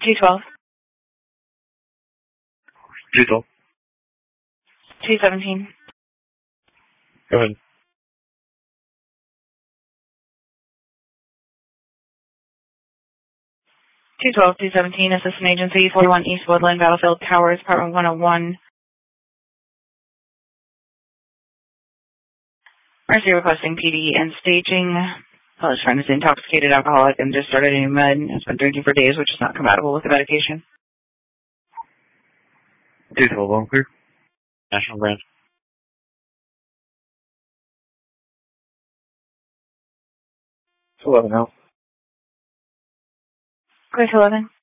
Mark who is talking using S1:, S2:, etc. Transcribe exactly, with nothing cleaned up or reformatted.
S1: two twelve.
S2: two twelve.
S1: two seventeen.
S2: Go ahead.
S1: two twelve, two seventeen, Assistant Agency, forty-one East Woodland, Battlefield Towers, Apartment one oh one. Mercy requesting P D and staging. Well, his friend is an intoxicated alcoholic and just started a new med and has been drinking for days, which is not compatible with the medication.
S2: two twelve, on clear. National Branch. eleven now.
S1: Quick eleven.